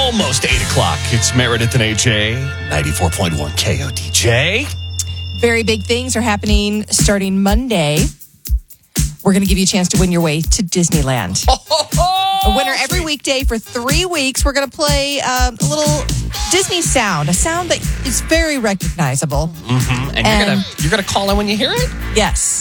almost 8 o'clock. It's Meredith and AJ, 94.1 KODJ. Very big things are happening starting Monday. We're going to give you a chance to win your way to Disneyland. A winner every weekday for 3 weeks. We're going to play a little Disney sound, a sound that is very recognizable. Mm-hmm. And you're gonna call in when you hear it? Yes.